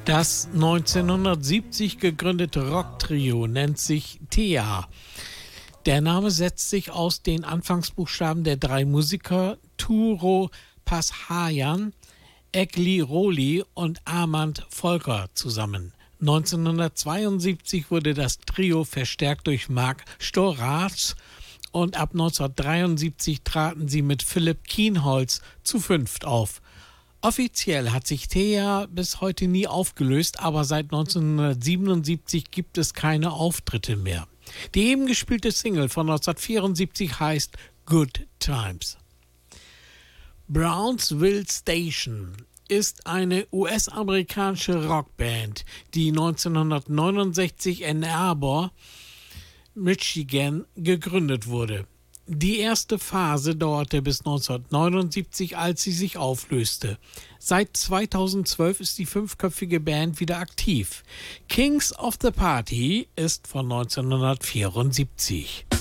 Das 1970 gegründete Rocktrio nennt sich Thea. Der Name setzt sich aus den Anfangsbuchstaben der drei Musiker Turo Pashayan, Egli Rolie und Armand Volker zusammen. 1972 wurde das Trio verstärkt durch Mark Storace und ab 1973 traten sie mit Philipp Kienholz zu fünft auf. Offiziell hat sich Thea bis heute nie aufgelöst, aber seit 1977 gibt es keine Auftritte mehr. Die eben gespielte Single von 1974 heißt Good Times. Brownsville Station ist eine US-amerikanische Rockband, die 1969 in Ann Arbor, Michigan, gegründet wurde. Die erste Phase dauerte bis 1979, als sie sich auflöste. Seit 2012 ist die fünfköpfige Band wieder aktiv. Kings of the Party ist von 1974.